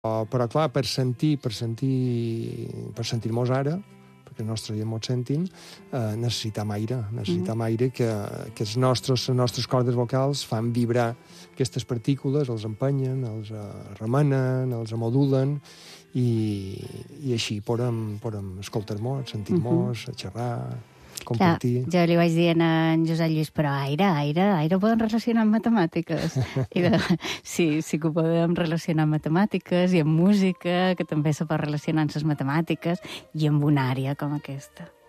Però clar, per sentir-nos ara, perquè els nostres oients ens sentin, necessitam aire, que les nostres cordes vocals fan vibrar aquestes partícules, els empenyen, els remenen, els modulen, i així podem escoltar-nos, sentir-nos, xerrar, compartir. Clar, jo li vaig dir a en Josep Lluís, però aire ho podem relacionar amb matemàtiques. Sí que ho podem relacionar amb matemàtiques i amb música, que també se pot relacionar amb les matemàtiques, i amb una àrea com aquesta.